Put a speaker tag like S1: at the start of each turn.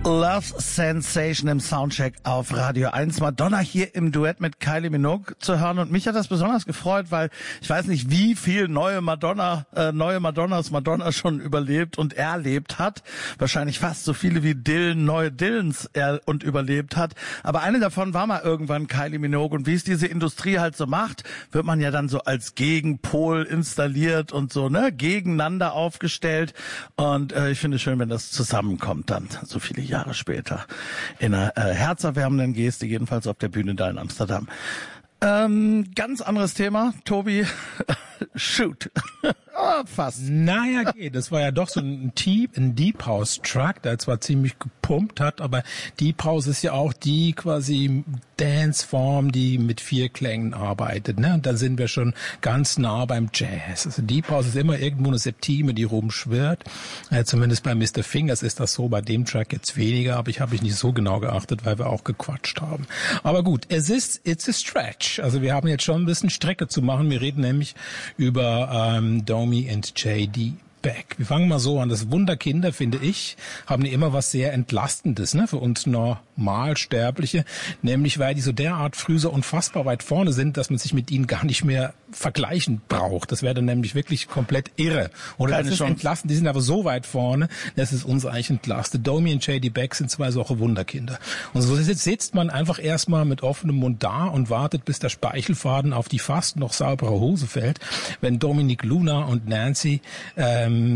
S1: Love Sensation im Soundcheck auf Radio 1. Madonna hier im Duett mit Kylie Minogue zu hören. Und mich hat das besonders gefreut, weil ich weiß nicht, wie viel neue Madonna schon überlebt und erlebt hat. Wahrscheinlich fast so viele wie neue Dylans und überlebt hat. Aber eine davon war mal irgendwann Kylie Minogue. Und wie es diese Industrie halt so macht, wird man ja dann so als Gegenpol installiert und so, gegeneinander aufgestellt. Und ich finde es schön, wenn das zusammenkommt dann, so viele Jahre später. In einer herzerwärmenden Geste, jedenfalls auf der Bühne da in Amsterdam. Ganz anderes Thema, Tobi. Shoot. Fast.
S2: Naja, geht. Das war ja doch so ein Deep House Track, der zwar ziemlich gepumpt hat, aber Deep House ist ja auch die quasi Danceform, die mit 4 Klängen arbeitet, ne? Und da sind wir schon ganz nah beim Jazz. Also Deep House ist immer irgendwo eine Septime, die rumschwirrt. Zumindest bei Mr. Fingers ist das so, bei dem Track jetzt weniger, aber ich habe nicht so genau geachtet, weil wir auch gequatscht haben. Aber gut, it's a stretch. Also wir haben jetzt schon ein bisschen Strecke zu machen. Wir reden nämlich über Domi and J.D. Beck. Wir fangen mal so an. Das Wunderkinder, finde ich, haben die immer was sehr Entlastendes, ne, für uns Normalsterbliche. Nämlich, weil die so derart früh so unfassbar weit vorne sind, dass man sich mit ihnen gar nicht mehr vergleichen braucht. Das wäre dann nämlich wirklich komplett irre. Oder das ist entlastend. Die sind aber so weit vorne, das ist uns eigentlich entlastet. Domi und J.D. Beck sind 2 solche Wunderkinder. Und so sitzt man einfach erstmal mit offenem Mund da und wartet, bis der Speichelfaden auf die fast noch saubere Hose fällt, wenn Dominic Luna und Nancy